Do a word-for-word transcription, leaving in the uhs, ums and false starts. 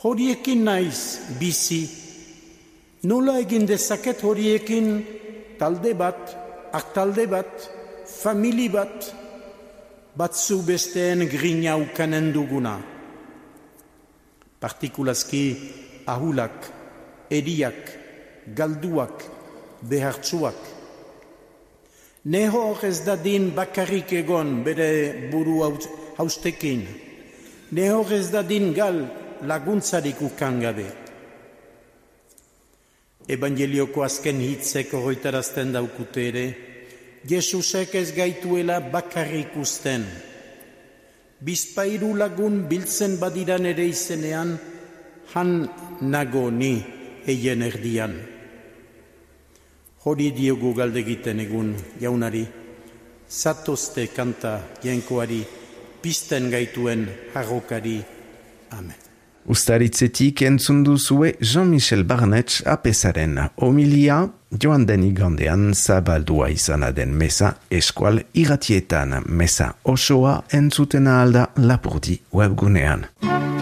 horiekin naiz bizi. Nola egin dezaket horiekin talde bat, aktalde bat, famili bat, batzu besteen grina ukanen duguna. Partikulazki ahulak, eriak, galduak, behartsuak. Neho ez dadin bakarrik egon bere buru haustekin. Neho ez dadin gal laguntzarik ukan gabe. Evangelioko azken hitzek horretarazten daukute ere, Jesusek ez gaituela bakarrik usten. Bizpairu lagun biltzen badiran ere izenean, han nago ni eien erdian. Hori diogu galdegiten egun jaunari, zatozte kanta jainkoari, pizten gaituen harrokari. Amen. Ustaritzetik entzundu zue Jean-Michel Barnetx apesaren homilia, joan den igandean zabaldua izana den mesa eskual irratietan, mesa osoa entzutena alda Lapurdi webgunean.